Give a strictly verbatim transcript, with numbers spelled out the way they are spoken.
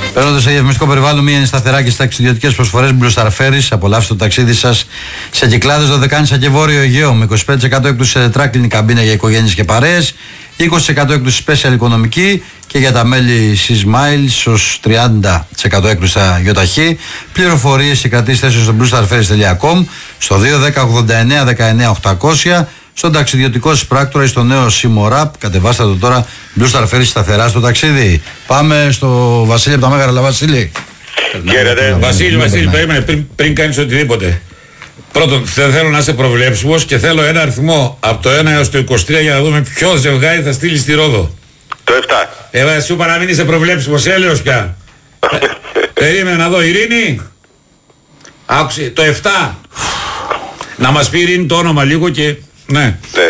Παίρνοντας σε διαφημιστικό περιβάλλον, μία είναι σταθερά και στις ταξιδιωτικές προσφορές Blue Star Ferries. Απολαύστε το ταξίδι σας σε Κυκλάδες, Δωδεκάνησα και Βόρειο Αιγαίο με είκοσι πέντε τοις εκατό έκπτωση σε τετράκλινη καμπίνα για οικογένειες και παρέες, είκοσι τοις εκατό έκπτωση special οικονομική και για τα μέλη Sea Miles ως τριάντα τοις εκατό έκπτωση στα γιοταχή. Πληροφορίες και κρατήσεις θέσεων στο blue star ferries τελεία com, στο δύο δέκα ογδόντα εννέα δεκαεννέα οκτακόσια, στον ταξιδιωτικό σας πράκτορα ή στο νέο Simorap. Κατεβάστε το τώρα, Blue Star Ferries, σταθερά στο ταξίδι. Πάμε στο Βασίλη από τα Μέγαρα. Βασίλη. Χαίρετε. Βασίλη, Βασίλη, περίμενε πριν, πριν κάνεις οτιδήποτε. Πρώτον, δεν θέλω να είσαι προβλέψιμος και θέλω ένα αριθμό από το ένα έως το είκοσι τρία για να δούμε ποιο ζευγάρι θα στείλει στη Ρόδο. Το επτά. Ε, σου είπα να μην είσαι προβλέψιμος, έλεος πια. Περίμενε να δω, Ειρήνη. Άκουσε, το επτά. Να μας πει Ειρήνη το όνομα λίγο και... Ναι.